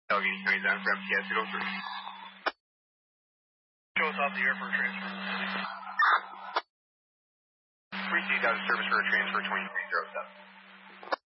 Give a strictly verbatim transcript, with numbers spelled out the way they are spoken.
Allegheny County down for M T S zero three. Show us off the air for a transfer. Three seats out of service for a transfer twenty-three zero seven.